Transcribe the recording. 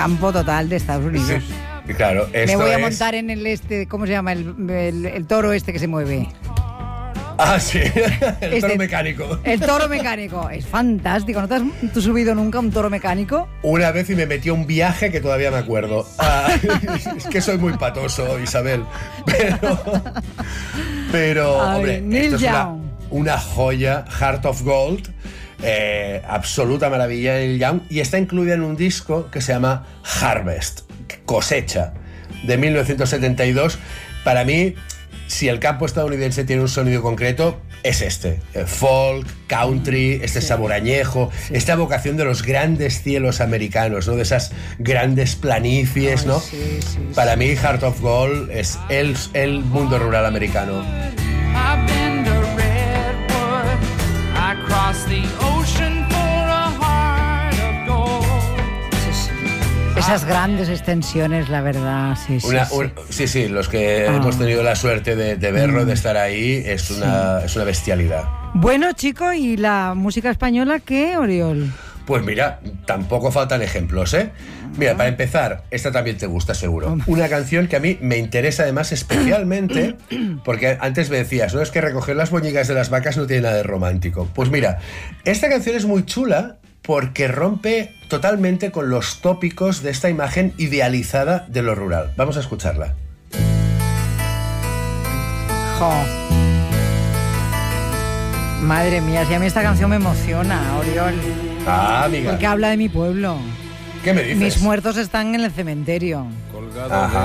campo total de Estados Unidos. Sí, claro. Me voy a montar en el ¿cómo se llama? El toro este que se mueve. Ah, sí, el toro mecánico. El toro mecánico, es fantástico. ¿No te has subido nunca a un toro mecánico? Una vez y me metí a un viaje que todavía me acuerdo. Es que soy muy patoso, Isabel. Pero Ay, hombre, Neil esto es Young. una joya, Heart of Gold, absoluta maravilla de Neil Young, y está incluida en un disco que se llama Harvest, cosecha, de 1972. Para mí, si el campo estadounidense tiene un sonido concreto, es este. Folk, country, este sabor añejo, esta vocación de los grandes cielos americanos, ¿no? De esas grandes planicies, ¿no? Para mí, Heart of Gold es el mundo rural americano. I've been to Redwood. I crossed the ocean for a heart of gold. Esas grandes extensiones, la verdad, Sí, los que hemos tenido la suerte de verlo, de estar ahí, es una bestialidad. Bueno, chico, ¿y la música española qué, Oriol? Pues mira, tampoco faltan ejemplos, ¿eh? Mira, para empezar, esta también te gusta seguro. Una canción que a mí me interesa además especialmente, porque antes me decías, ¿no? Es que recoger las boñigas de las vacas no tiene nada de romántico. Pues mira, esta canción es muy chula porque rompe totalmente con los tópicos de esta imagen idealizada de lo rural. Vamos a escucharla. Jo. Madre mía, si a mí esta canción me emociona, Oriol. Ah, amiga. Porque habla de mi pueblo. ¿Qué me dices? Mis muertos están en el cementerio. Ajá.